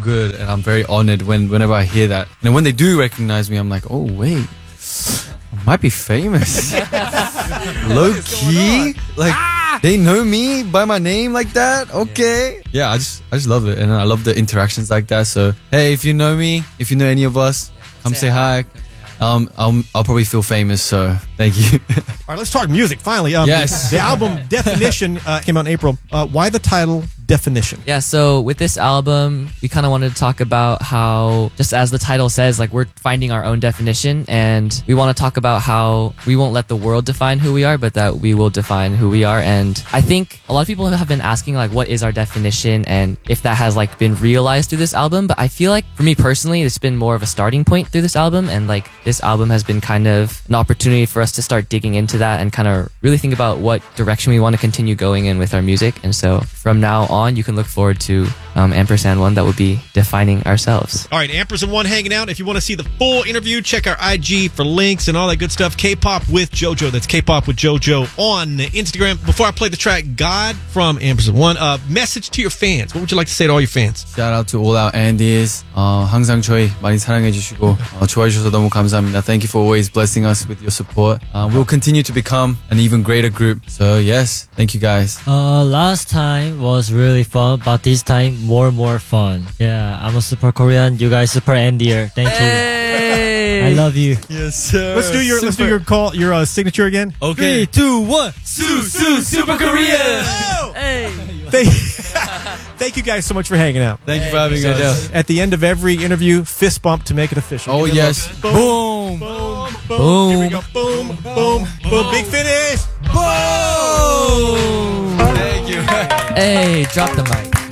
good, and I'm very honored whenever I hear that. And when they do recognize me, I'm like, oh wait, I might be famous. Low key, like they know me by my name like that. Okay, yeah, I just love it, and I love the interactions like that. So hey, if you know me, if you know any of us, come say hi. I'll probably feel famous, so thank you. All right, let's talk music. Finally, yes. The album Definition came out in April. Why the title Definition? Yeah, so with this album, we kind of wanted to talk about how, just as the title says, like we're finding our own definition, and we want to talk about how we won't let the world define who we are, but that we will define who we are. And I think a lot of people have been asking like, what is our definition, and if that has like been realized through this album. But I feel like for me personally, it's been more of a starting point through this album, and like this album has been kind of an opportunity for us to start digging into that and kind of really think about what direction we want to continue going in with our music. And so from now on, you can look forward to &1 that will be defining ourselves. All right, &1 hanging out. If you want to see the full interview, check our IG for links and all that good stuff. K-Pop with JoJo. That's K-Pop with JoJo on Instagram. Before I play the track God from &1, message to your fans. What would you like to say to all your fans? Shout out to all our Andies. 항상 저희 많이 사랑해 주시고 좋아해 주셔서 너무 감사합니다. Thank you for always blessing us with your support. We'll continue to become an even greater group. So yes, thank you guys. Last time was really fun, but this time more fun. Yeah, I'm a super Korean. You guys super Andier. Thank you. I love you. Yes, sir. Let's do your call, your signature again. Okay. 3, 2, 1. Super Korea. Hey! Thank you guys so much for hanging out. Thank you for having us. At the end of every interview, fist bump to make it official. Oh yes. Boom. Boom. Boom. Here we go. Boom. Boom. Boom. Big finish. Boom. Thank you. Hey, drop the mic.